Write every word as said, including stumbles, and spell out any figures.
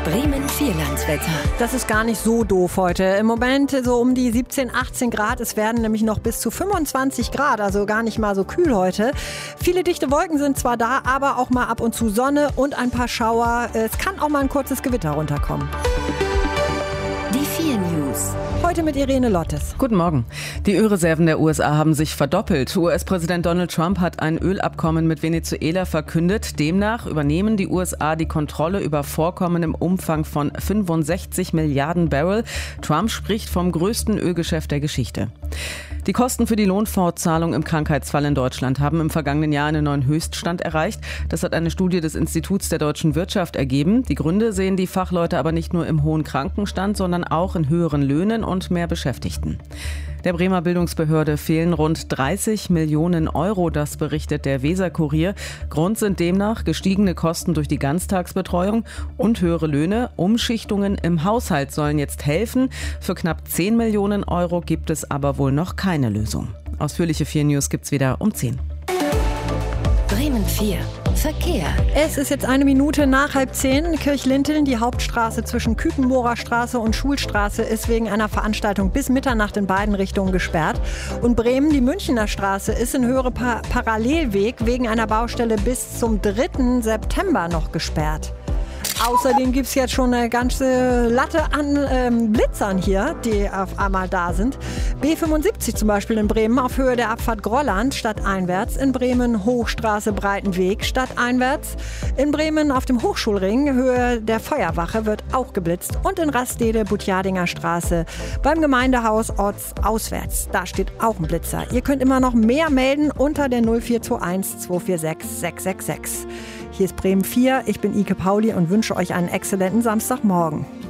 Bremen Vierlandswetter. Das ist gar nicht so doof heute. Im Moment so um die siebzehn, achtzehn Grad. Es werden nämlich noch bis zu fünfundzwanzig Grad, also gar nicht mal so kühl heute. Viele dichte Wolken sind zwar da, aber auch mal ab und zu Sonne und ein paar Schauer. Es kann auch mal ein kurzes Gewitter runterkommen. Die vier News. Heute mit Irene Lottes. Guten Morgen. Die Ölreserven der U S A haben sich verdoppelt. U S-Präsident Donald Trump hat ein Ölabkommen mit Venezuela verkündet. Demnach übernehmen die U S A die Kontrolle über Vorkommen im Umfang von fünfundsechzig Milliarden Barrel. Trump spricht vom größten Ölgeschäft der Geschichte. Die Kosten für die Lohnfortzahlung im Krankheitsfall in Deutschland haben im vergangenen Jahr einen neuen Höchststand erreicht. Das hat eine Studie des Instituts der deutschen Wirtschaft ergeben. Die Gründe sehen die Fachleute aber nicht nur im hohen Krankenstand, sondern auch in höheren Löhnen und mehr Beschäftigten. Der Bremer Bildungsbehörde fehlen rund dreißig Millionen Euro, das berichtet der Weser-Kurier. Grund sind demnach gestiegene Kosten durch die Ganztagsbetreuung und höhere Löhne. Umschichtungen im Haushalt sollen jetzt helfen. Für knapp zehn Millionen Euro gibt es aber wohl noch keine Lösung. Ausführliche vier News gibt's wieder um zehn. Bremen vier. Verkehr. Es ist jetzt eine Minute nach halb zehn. Kirchlinteln, die Hauptstraße zwischen Kükenbohrer Straße und Schulstraße, ist wegen einer Veranstaltung bis Mitternacht in beiden Richtungen gesperrt. Und Bremen, die Münchener Straße, ist in höhere pa- Parallelweg wegen einer Baustelle bis zum dritten September noch gesperrt. Außerdem gibt es jetzt schon eine ganze Latte an ähm, Blitzern hier, die auf einmal da sind. B fünfundsiebzig zum Beispiel in Bremen auf Höhe der Abfahrt Grolland stadteinwärts. In Bremen Hochstraße Breitenweg stadteinwärts. In Bremen auf dem Hochschulring Höhe der Feuerwache wird auch geblitzt. Und in Rastede Butjadinger Straße beim Gemeindehaus ortsauswärts. Da steht auch ein Blitzer. Ihr könnt immer noch mehr melden unter der null vier zwei eins zwei vier sechs sechs sechs sechs. Hier ist Bremen vier, ich bin Ike Pauli und wünsche euch einen exzellenten Samstagmorgen.